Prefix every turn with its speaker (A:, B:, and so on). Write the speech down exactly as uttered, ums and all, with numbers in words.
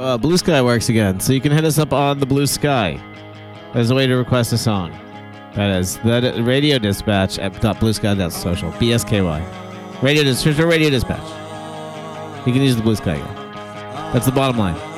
A: uh, Blue Sky works again, so you can hit us up on the Blue Sky. There's a way to request a song. That is the Radio Dispatch at bluesky.social. B S K Y. Radio Dispatch. Radio Dispatch. You can use the Blue Sky again. That's the bottom line.